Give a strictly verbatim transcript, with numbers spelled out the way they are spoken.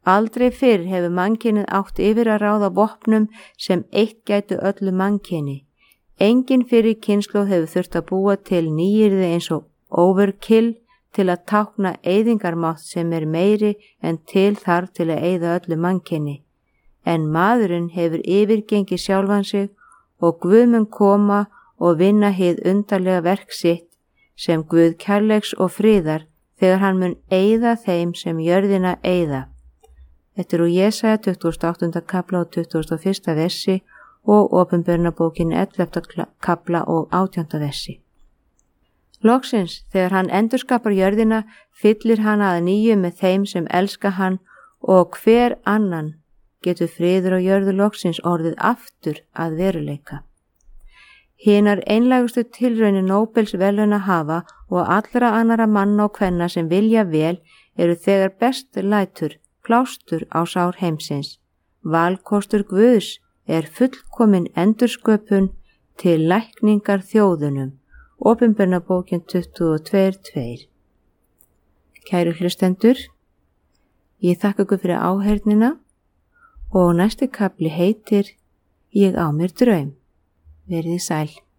Aldrei fyrr hefur mannkynið átt yfir að ráða vopnum sem eitt gætu öllu mannkyni. Engin fyrir kynslóð hefur þurft að búa til nýyrði eins og overkill til að tákna eyðingarmátt sem er meiri en til þarf til að eyða öllu mannkyni. En maðurinn hefur yfirgengið sjálfan sig og Guð mun koma og vinna hið undarlega verk sitt sem Guð kærleiks og friðar þegar hann mun eyða þeim sem jörðina eyða. Þetta er úr Jesaja tuttugasta og áttunda kafla og tuttugasta og fyrsta versi og Opinberunarbókin ellefta kafla og átjánda versi. Loksins, þegar hann endurskapar jörðina, fyllir hann að nýju með þeim sem elska hann og hver annan getur friður á jörðu loksins orðið aftur að veruleika. Hinar einlægustu tilraunir Nóbels verðlauna hafa og allra annara manna og kvenna sem vilja vel eru þegar best lætur plástur á sár heimsins. Valkostur Guðs er fullkomin endursköpun til lækningar þjóðunum. Opinberunarbókin tuttugu og tvö tvö. Kæru hlustendur, ég þakka ykkur fyrir áheyrnina og næsti kafli heitir Ég á mér draum. Verið sæl.